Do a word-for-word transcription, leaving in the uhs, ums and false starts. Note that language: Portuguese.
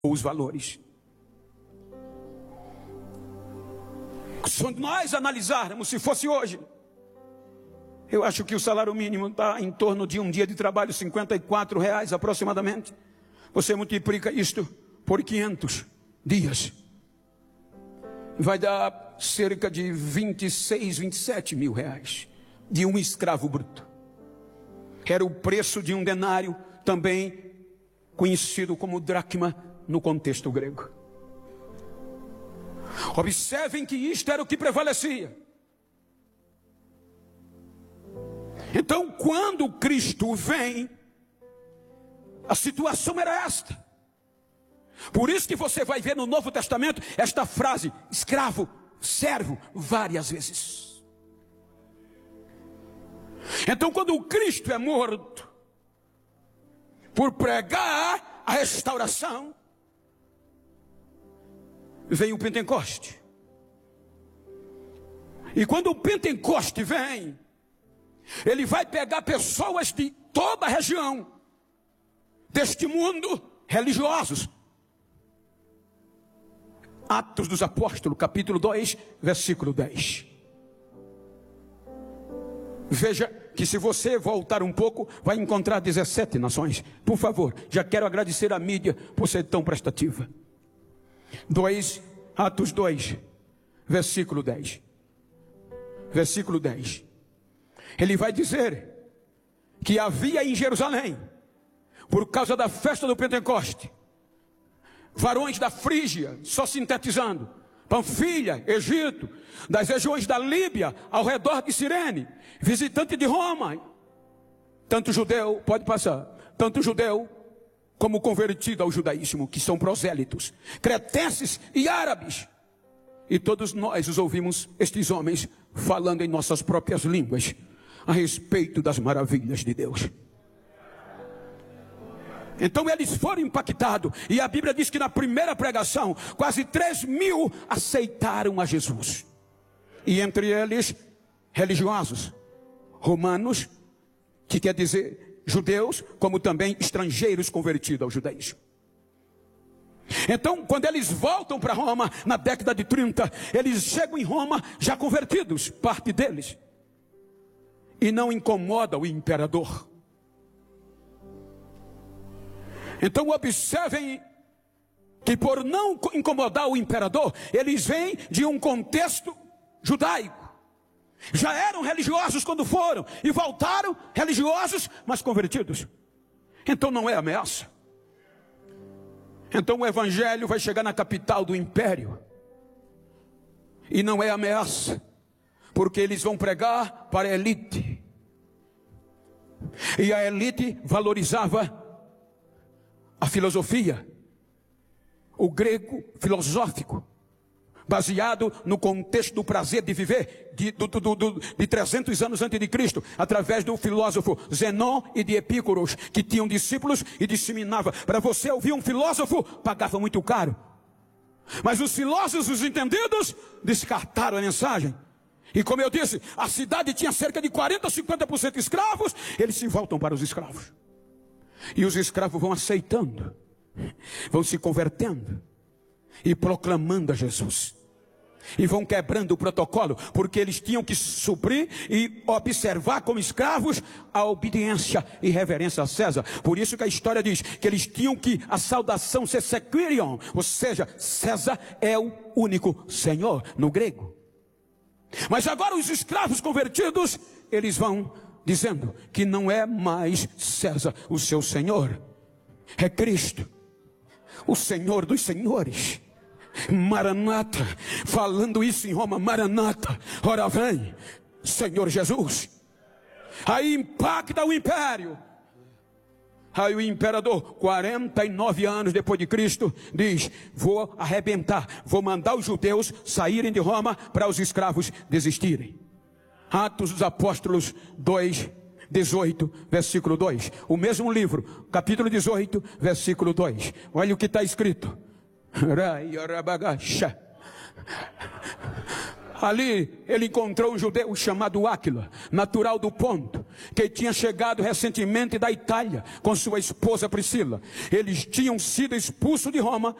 os valores. Se nós analisarmos, se fosse hoje, eu acho que o salário mínimo está em torno de um dia de trabalho, cinquenta e quatro reais aproximadamente. Você multiplica isto por quinhentos dias, vai dar cerca de vinte e seis, vinte e sete mil reais de um escravo bruto. Era o preço de um denário, também conhecido como dracma no contexto grego. Observem que isto era o que prevalecia. Então, quando Cristo vem, a situação era esta. Por isso que você vai ver no Novo Testamento esta frase, escravo, servo, várias vezes. Então, quando o Cristo é morto, por pregar a restauração, vem o Pentecoste. E quando o Pentecoste vem, ele vai pegar pessoas de toda a região deste mundo, religiosos. Atos dos Apóstolos, capítulo dois, versículo dez. Veja que se você voltar um pouco, vai encontrar dezessete nações. Por favor, já quero agradecer à mídia por ser tão prestativa. dois, Atos dois, versículo dez. Versículo dez. Ele vai dizer que havia em Jerusalém, por causa da festa do Pentecoste, varões da Frígia, só sintetizando, Panfilha, Egito, das regiões da Líbia, ao redor de Cirene, visitante de Roma, tanto judeu, pode passar, tanto judeu como convertido ao judaísmo, que são prosélitos, cretenses e árabes. E todos nós os ouvimos, estes homens, falando em nossas próprias línguas, a respeito das maravilhas de Deus. Então eles foram impactados, e a Bíblia diz que na primeira pregação, quase três mil aceitaram a Jesus. E entre eles, religiosos, romanos, que quer dizer judeus, como também estrangeiros convertidos ao judaísmo. Então, quando eles voltam para Roma, na década de trinta, eles chegam em Roma já convertidos, parte deles. E não incomoda o imperador. Então observem que por não incomodar o imperador, eles vêm de um contexto judaico. Já eram religiosos quando foram, e voltaram religiosos, mas convertidos. Então não é ameaça. Então o evangelho vai chegar na capital do império, e não é ameaça, porque eles vão pregar para a elite. E a elite valorizava a filosofia, o grego filosófico, baseado no contexto do prazer de viver, de, do, do, do, de trezentos anos antes de Cristo, através do filósofo Zenão e de Epícuros, que tinham discípulos e disseminava. Para você ouvir um filósofo, pagava muito caro. Mas os filósofos, os entendidos, descartaram a mensagem. E como eu disse, a cidade tinha cerca de quarenta a cinquenta por cento escravos, eles se voltam para os escravos. E os escravos vão aceitando, vão se convertendo e proclamando a Jesus. E vão quebrando o protocolo, porque eles tinham que suprir e observar como escravos a obediência e reverência a César. Por isso que a história diz que eles tinham que a saudação ser sequirion, ou seja, César é o único Senhor no grego. Mas agora os escravos convertidos, eles vão dizendo que não é mais César o seu Senhor, é Cristo, o Senhor dos senhores. Maranata, falando isso em Roma, Maranata, ora vem, Senhor Jesus. Aí impacta o império. Aí o imperador, quarenta e nove anos depois de Cristo, diz: vou arrebentar, vou mandar os judeus saírem de Roma para os escravos desistirem. Atos dos Apóstolos dois, dezoito, versículo dois. O mesmo livro, capítulo dezoito, versículo dois. Olha o que está escrito. Ali ele encontrou um judeu chamado Áquila, natural do Ponto, que tinha chegado recentemente da Itália com sua esposa Priscila. Eles tinham sido expulsos de Roma